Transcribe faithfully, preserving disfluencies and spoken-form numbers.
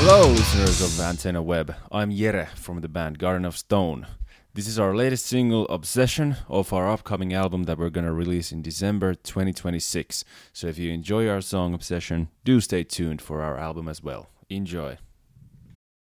Hello, listeners of Antenna Web. I'm Jere from the band Garden of Stone. This is our latest single, Obsession, of our upcoming album that we're going to release in December twenty twenty-six. So if you enjoy our song Obsession, do stay tuned for our album as well. Enjoy.